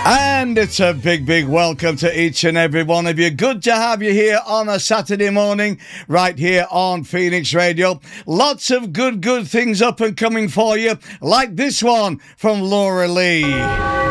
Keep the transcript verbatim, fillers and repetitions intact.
And it's a big, big welcome to each and every one of you. Good to have you here on a Saturday morning, right here on Phoenix Radio. Lots of good, good things up and coming for you, like this one from Laura Lee.